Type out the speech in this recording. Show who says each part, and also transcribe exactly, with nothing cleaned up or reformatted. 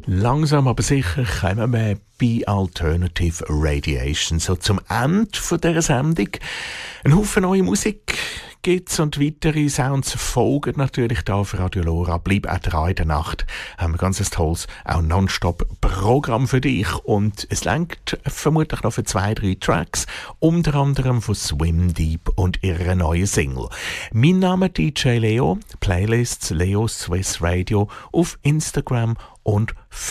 Speaker 1: Langsam aber sicher kommen wir bei Alternative Radiation so zum Ende von dieser Sendung. Ein Haufen neue Musik gibt's und weitere Sounds folgen natürlich da auf Radio Lora. Bleib auch dran in der Nacht. Haben wir ganz ein tolles, auch Nonstop-Programm für dich. Und es lenkt vermutlich noch für zwei, drei Tracks. Unter anderem von Swim Deep und ihrer neuen Single. Mein Name D J Leo. Playlists Leo Swiss Radio auf Instagram und Facebook.